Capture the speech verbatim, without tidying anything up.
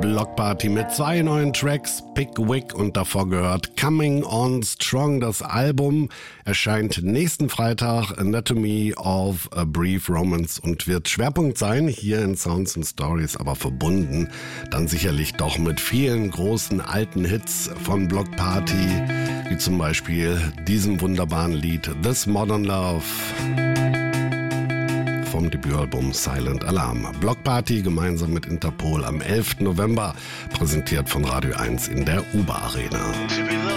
Block Party mit zwei neuen Tracks, Pickwick und davor gehört Coming On Strong. Das Album erscheint nächsten Freitag, Anatomy of a Brief Romance, und wird Schwerpunkt sein hier in Sounds and Stories, aber verbunden dann sicherlich doch mit vielen großen alten Hits von Block Party, wie zum Beispiel diesem wunderbaren Lied This Modern Love vom Debütalbum Silent Alarm. Block Party gemeinsam mit Interpol am elften November, präsentiert von Radio eins in der U B A Arena.